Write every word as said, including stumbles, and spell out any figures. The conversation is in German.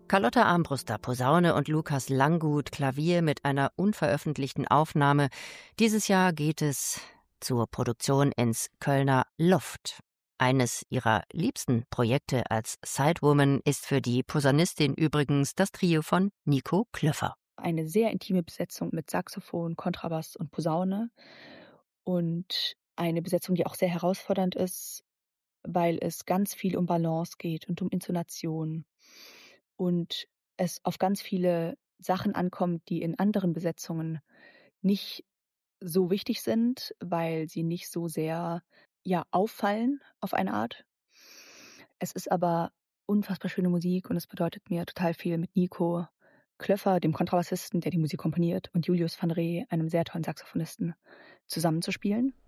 Carlotta Armbruster, Posaune und Lukas Langgut, Klavier mit einer unveröffentlichten Aufnahme. Dieses Jahr geht es zur Produktion ins Kölner Loft. Eines ihrer liebsten Projekte als Sidewoman ist für die Posaunistin übrigens das Trio von Nico Klöffer. Eine sehr intime Besetzung mit Saxophon, Kontrabass und Posaune und eine Besetzung, die auch sehr herausfordernd ist, weil es ganz viel um Balance geht und um Intonation und es auf ganz viele Sachen ankommt, die in anderen Besetzungen nicht so wichtig sind, weil sie nicht so sehr, ja, auffallen auf eine Art. Es ist aber unfassbar schöne Musik und es bedeutet mir total viel, mit Nico Klöffer, dem Kontrabassisten, der die Musik komponiert, und Julius van Ree, einem sehr tollen Saxophonisten, zusammenzuspielen.